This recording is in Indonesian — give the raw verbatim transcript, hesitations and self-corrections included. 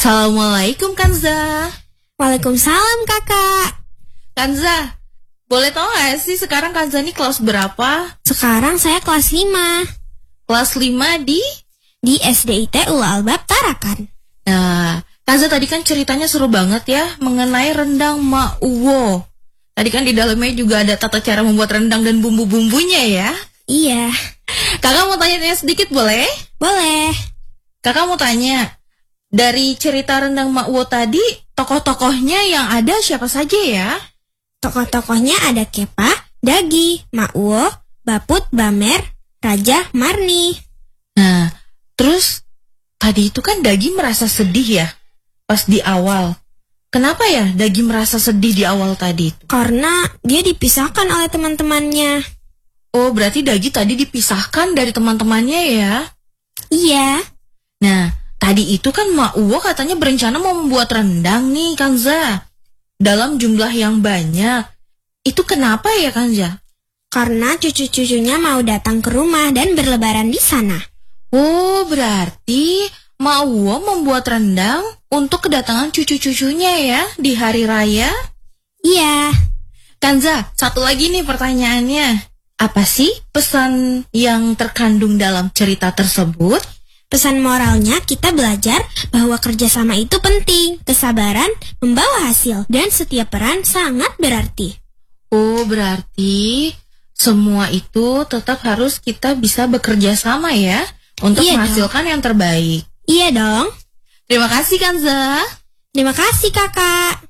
Assalamualaikum Kanza. Waalaikumsalam kakak. Kanza, boleh tahu gak sih sekarang Kanza ini kelas berapa? Sekarang saya kelas lima. Kelas lima di? Di S D I T Ul Albab Tarakan. Nah, Kanza tadi kan ceritanya seru banget ya mengenai rendang Mak Uwo. Tadi kan di dalamnya juga ada tata cara membuat rendang dan bumbu-bumbunya ya. Iya. Kakak mau tanya sedikit boleh? Boleh. Kakak mau tanya, dari cerita rendang Mak Uwo tadi, tokoh-tokohnya yang ada siapa saja ya? Tokoh-tokohnya ada Kepa, Dagi, Mak Uwo, Baput, Bamer, Raja, Marni. Nah, terus tadi itu kan Dagi merasa sedih ya pas di awal. Kenapa ya Dagi merasa sedih di awal tadi? Karena dia dipisahkan oleh teman-temannya. Oh, berarti Dagi tadi dipisahkan dari teman-temannya ya? Iya. Nah, tadi itu kan Mak Uwo katanya berencana mau membuat rendang nih Kanza, dalam jumlah yang banyak. Itu kenapa ya Kanza? Karena cucu-cucunya mau datang ke rumah dan berlebaran di sana. Oh, berarti Mak Uwo membuat rendang untuk kedatangan cucu-cucunya ya di hari raya? Iya. Kanza, satu lagi nih pertanyaannya. Apa sih pesan yang terkandung dalam cerita tersebut? Pesan moralnya kita belajar bahwa kerjasama itu penting, kesabaran membawa hasil, dan setiap peran sangat berarti. Oh, berarti semua itu tetap harus kita bisa bekerja sama ya untuk Iya menghasilkan dong. yang terbaik. Iya dong. Terima kasih Kanza. Terima kasih kakak.